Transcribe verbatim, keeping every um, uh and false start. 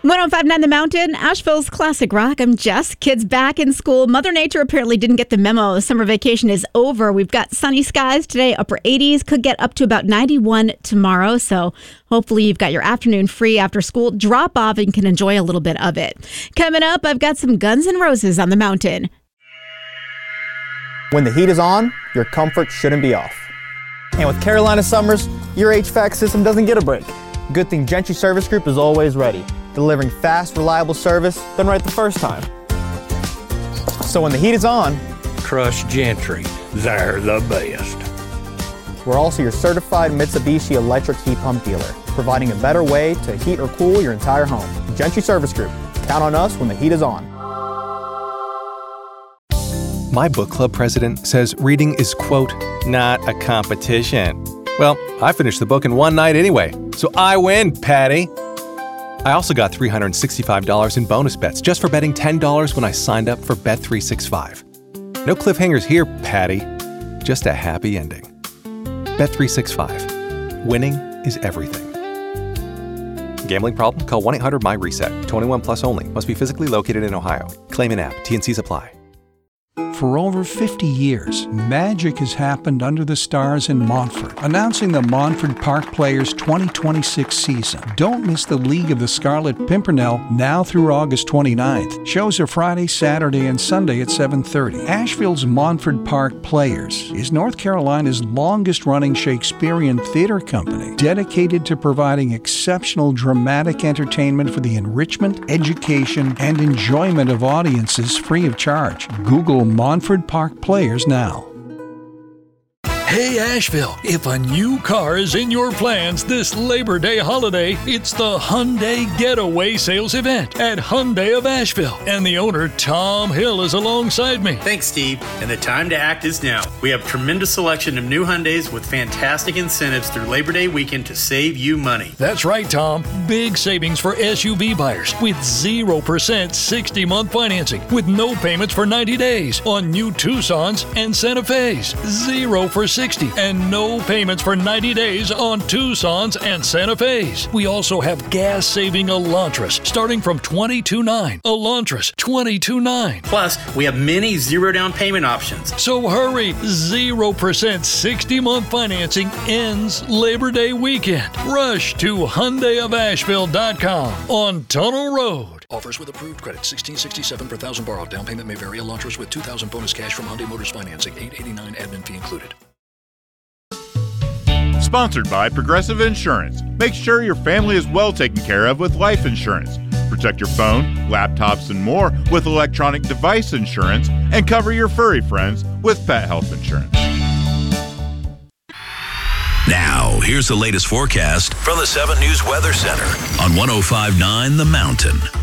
one oh five point nine The Mountain, Asheville's classic rock. I'm Jess. Kids back in school. Mother Nature apparently didn't get the memo. Summer vacation is over. We've got sunny skies today, upper eighties. Could get up to about ninety-one tomorrow. So hopefully you've got your afternoon free after school drop off and can enjoy a little bit of it. Coming up, I've got some Guns N' Roses on the mountain. When the heat is on, your comfort shouldn't be off. And with Carolina summers, your H V A C system doesn't get a break. Good thing Gentry Service Group is always ready, delivering fast, reliable service done right the first time. So when the heat is on, trust Gentry. They're the best. We're also your certified Mitsubishi electric heat pump dealer, providing a better way to heat or cool your entire home. Gentry Service Group. Count on us when the heat is on. My book club president says reading is, quote, not a competition. Well, I finished the book in one night anyway, so I win, Patty. I also got three hundred sixty-five dollars in bonus bets just for betting ten dollars when I signed up for Bet three sixty-five. No cliffhangers here, Patty. Just a happy ending. Bet three sixty-five. Winning is everything. Gambling problem? Call one eight hundred M Y RESET. twenty-one plus only. Must be physically located in Ohio. Claim in app. T and Cs apply. For over fifty years, magic has happened under the stars in Montfort, announcing the Montfort Park Players twenty twenty-six season. Don't miss the League of the Scarlet Pimpernel now through August twenty-ninth. Shows are Friday, Saturday, and Sunday at seven thirty. Asheville's Montfort Park Players is North Carolina's longest-running Shakespearean theater company, dedicated to providing exceptional dramatic entertainment for the enrichment, education, and enjoyment of audiences free of charge. Google Montfort Park Players now. Hey Asheville, if a new car is in your plans this Labor Day holiday, it's the Hyundai Getaway Sales Event at Hyundai of Asheville. And the owner, Tom Hill, is alongside me. Thanks, Steve. And the time to act is now. We have tremendous selection of new Hyundais with fantastic incentives through Labor Day weekend to save you money. That's right, Tom. Big savings for S U V buyers with zero percent sixty-month financing with no payments for ninety days on new Tucsons and Santa Fe's. Zero for sixty and no payments for ninety days on Tucsons and Santa Fe's. We also have gas-saving Elantras starting from twenty-two nine. Elantras twenty-two nine. Plus, we have many zero down payment options. So hurry, zero percent sixty-month financing ends Labor Day weekend. Rush to Hyundai of Asheville dot com on Tunnel Road. Offers with approved credit, sixteen sixty-seven per thousand borrowed. Down payment may vary. Elantras with two thousand bonus cash from Hyundai Motors Financing. eight eighty-nine admin fee included. Sponsored by Progressive Insurance. Make sure your family is well taken care of with life insurance. Protect your phone, laptops, and more with electronic device insurance, and cover your furry friends with pet health insurance. Now, here's the latest forecast from the seven News Weather Center on one oh five point nine The Mountain.